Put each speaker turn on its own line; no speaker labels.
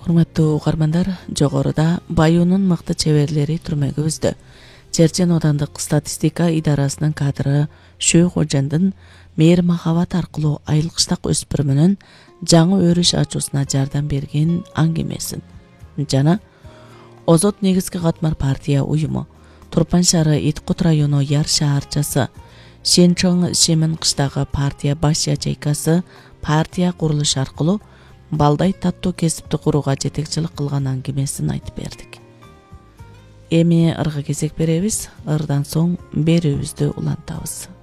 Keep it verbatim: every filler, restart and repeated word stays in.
Урматтуу угармандар, жогоруда Баюунун мыкты чеберлери түрмөгүбүздө. Черчен Одандык статистика идарасынын кадры Шөө Кожандын мээр махабат аркылуу айылкыштак өспүрүмүнүн жаңы өрүш ачуусуна жардам берген аңгемесин жана Озот негизги катмар партия уюму, Турпан шаары Иткут району Яр шаарчасы, Шенчоң Шемен кыштагы партия баш ячейкасы партия курулуш аркылуу балдай таттуу кесипти курууга жетекчилик кылган аңгемесин айтып бердик. Эми ырга кезек беребиз, ырдан соң берүүбүздү улантабыз.